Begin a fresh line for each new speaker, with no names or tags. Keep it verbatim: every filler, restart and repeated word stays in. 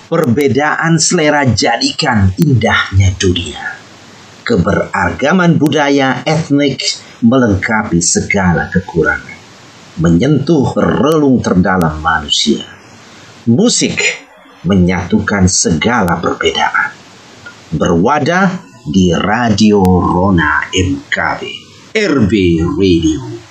Perbedaan selera jadikan indahnya dunia. Keberagaman budaya etnik melengkapi segala kekurangan, menyentuh relung terdalam manusia. Musik menyatukan segala perbedaan. Berwadah di Radio Rona M K B, R B Radio.